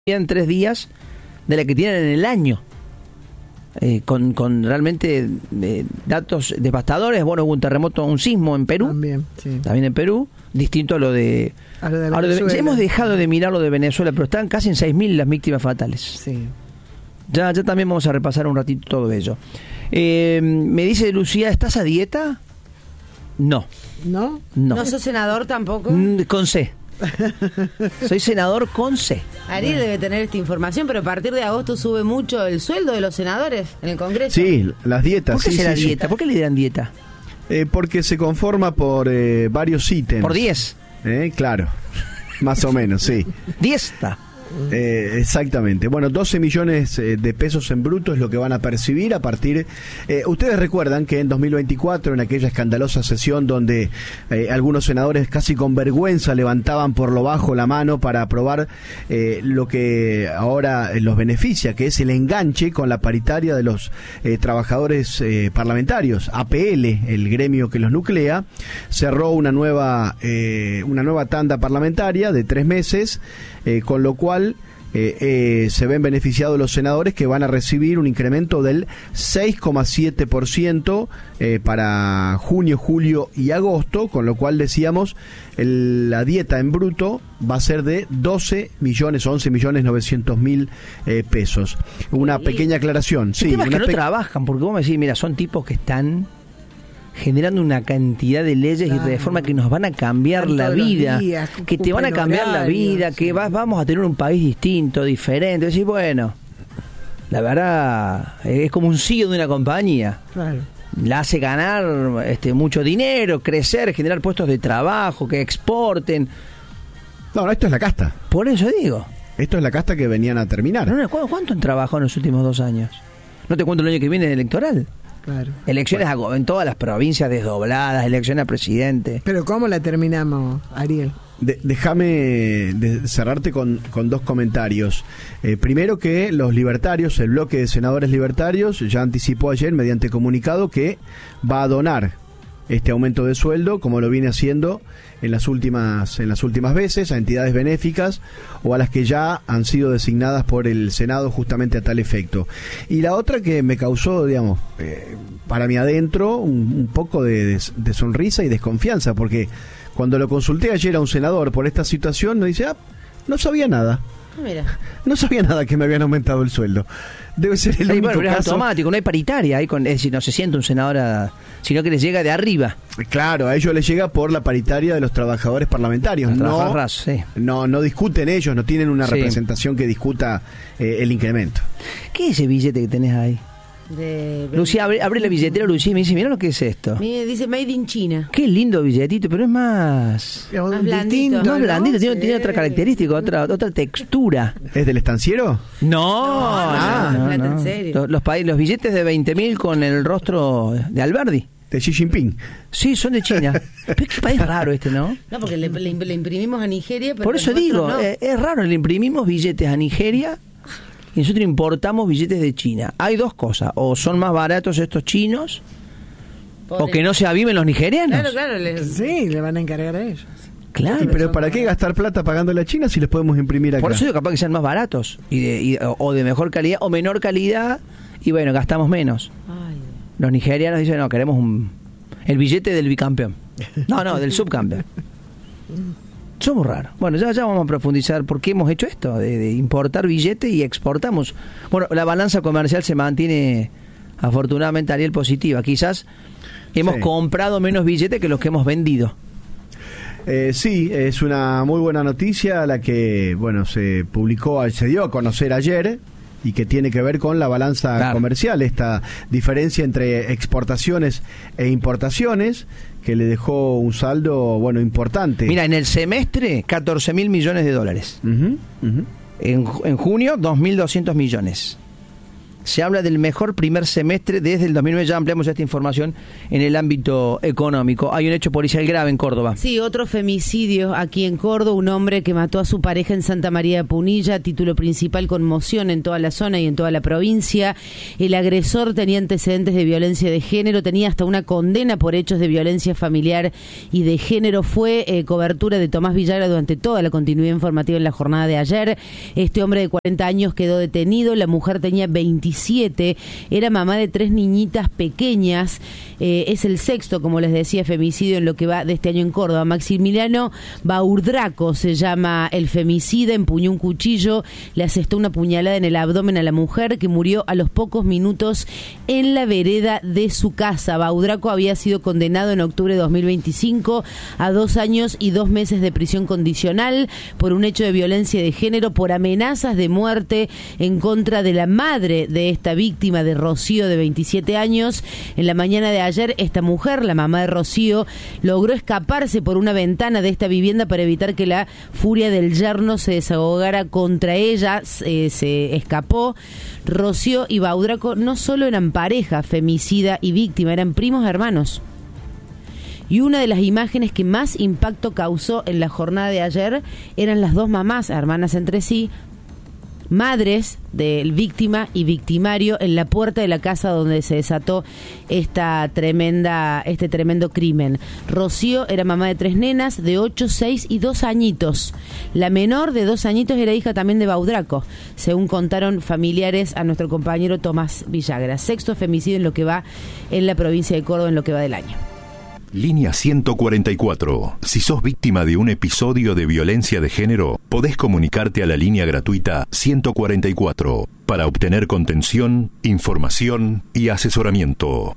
en 3 días de la que tienen en el año. Con realmente datos devastadores. Bueno, hubo un terremoto, un sismo en Perú. También en Perú, distinto a lo de... hemos dejado de mirar lo de Venezuela, pero están casi en 6.000 las víctimas fatales. Sí. Ya también vamos a repasar un ratito todo ello. Me dice Lucía, ¿estás a dieta? No. ¿No? ¿No sos senador tampoco? Con C. Soy senador con C. Ariel debe tener esta información, pero a partir de agosto sube mucho el sueldo de los senadores en el Congreso. Sí, las dietas. ¿Por qué será dieta? ¿Por qué le dan dieta? Porque se conforma por varios ítems. ¿Por 10? Claro, más o menos, sí. Dieta. Exactamente. Bueno, 12 millones de pesos en bruto es lo que van a percibir a partir... ustedes recuerdan que en 2024, en aquella escandalosa sesión donde algunos senadores casi con vergüenza levantaban por lo bajo la mano para aprobar lo que ahora los beneficia, que es el enganche con la paritaria de los trabajadores parlamentarios. APL, el gremio que los nuclea, cerró una nueva tanda parlamentaria de 3 meses, con lo cual se ven beneficiados los senadores, que van a recibir un incremento del 6,7% para junio, julio y agosto, con lo cual decíamos la dieta en bruto va a ser de 11.900.000 pesos. Una pequeña aclaración. Sí, temas que no trabajan, porque vos me decís, mira, son tipos que están generando una cantidad de leyes y reformas que nos van a cambiar la vida, que te van a cambiar la vida, que vamos a tener un país distinto, diferente. Decís, bueno, la verdad es como un CEO de una compañía. Claro. La hace ganar mucho dinero, crecer, generar puestos de trabajo, que exporten. No, esto es la casta. Por eso digo. Esto es la casta que venían a terminar. ¿Cuánto han trabajado en los últimos 2 años? No te cuento el año que viene electoral. Claro. Elecciones en todas las provincias desdobladas, elecciones a presidente. Pero ¿cómo la terminamos, Ariel? Déjame cerrarte con 2 comentarios. Primero, que los libertarios, el bloque de senadores libertarios, ya anticipó ayer mediante comunicado que va a donar este aumento de sueldo, como lo viene haciendo en las últimas veces, a entidades benéficas o a las que ya han sido designadas por el Senado justamente a tal efecto. Y la otra que me causó, digamos, para mí adentro, un poco de sonrisa y desconfianza, porque cuando lo consulté ayer a un senador por esta situación, me dice, no sabía nada. Mira. No sabía nada que me habían aumentado el sueldo. Debe ser el único pero es caso. Automático, no hay paritaria, es decir, no se siente un senador, sino que les llega de arriba. Claro, a ellos les llega por la paritaria de los trabajadores parlamentarios. No discuten ellos, no tienen una representación que discuta el incremento. ¿Qué es ese billete que tenés ahí? Lucía, abre la billetera, Lucía, y me dice, mira lo que es esto. Dice Made in China. Qué lindo billetito, pero es más blandito. No, blandito, tiene otra característica, otra textura. ¿Es del estanciero? No. En serio. Los billetes de 20.000 con el rostro de Alberdi. De Xi Jinping. Sí, son de China. Pero qué país raro ¿no? No, porque le imprimimos a Nigeria. Pero por eso digo, no. Es raro, le imprimimos billetes a Nigeria y nosotros importamos billetes de China. Hay 2 cosas, o son más baratos estos chinos, o que no se aviven los nigerianos. Claro. Sí, le van a encargar a ellos. Claro. Pero ¿para qué gastar plata pagándole a China si les podemos imprimir acá? Por eso digo, capaz que sean más baratos, o de mejor calidad, o menor calidad, y bueno, gastamos menos. Ay. Los nigerianos dicen, no, queremos el billete del bicampeón. No, del subcampeón. Somos raros. Bueno, ya vamos a profundizar por qué hemos hecho esto, de importar billetes y exportamos. Bueno, la balanza comercial se mantiene, afortunadamente, Ariel, positiva. Quizás hemos comprado menos billetes que los que hemos vendido. Sí, es una muy buena noticia la que, se dio a conocer ayer, y que tiene que ver con la balanza comercial, esta diferencia entre exportaciones e importaciones, que le dejó un saldo importante. Mira, en el semestre, 14.000 millones de dólares. En junio, 2.200 millones. Se habla del mejor primer semestre desde el 2009. Ya ampliamos esta información en el ámbito económico. Hay un hecho policial grave en Córdoba. Sí, otro femicidio aquí en Córdoba. Un hombre que mató a su pareja en Santa María de Punilla. Título principal: conmoción en toda la zona y en toda la provincia. El agresor tenía antecedentes de violencia de género. Tenía hasta una condena por hechos de violencia familiar y de género. Fue cobertura de Tomás Villagra durante toda la continuidad informativa en la jornada de ayer. Este hombre de 40 años quedó detenido. La mujer tenía 27. Era mamá de 3 niñitas pequeñas. Es el sexto, como les decía, femicidio en lo que va de este año en Córdoba. Maximiliano Baurdraco se llama el femicida. Empuñó un cuchillo, le asestó una puñalada en el abdomen a la mujer, que murió a los pocos minutos en la vereda de su casa. Baurdraco había sido condenado en octubre de 2025 a 2 años y 2 meses de prisión condicional por un hecho de violencia de género, por amenazas de muerte en contra de la madre de esta víctima, de Rocío, de 27 años. En la mañana de ayer, esta mujer, la mamá de Rocío, logró escaparse por una ventana de esta vivienda para evitar que la furia del yerno se desahogara contra ella. Se escapó. Rocío y Baurdraco no solo eran pareja, femicida y víctima, eran primos hermanos. Y una de las imágenes que más impacto causó en la jornada de ayer eran las 2 mamás, hermanas entre sí, madres del víctima y victimario, en la puerta de la casa donde se desató este tremendo crimen. Rocío era mamá de 3 nenas de 8, 6 y 2 añitos. La menor, de 2 añitos, era hija también de Baurdraco, según contaron familiares a nuestro compañero Tomás Villagra. Sexto femicidio en lo que va en la provincia de Córdoba en lo que va del año. Línea 144. Si sos víctima de un episodio de violencia de género, podés comunicarte a la línea gratuita 144 para obtener contención, información y asesoramiento.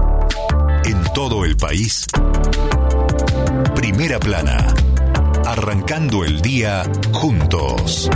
En todo el país, Primera Plana. Arrancando el día juntos.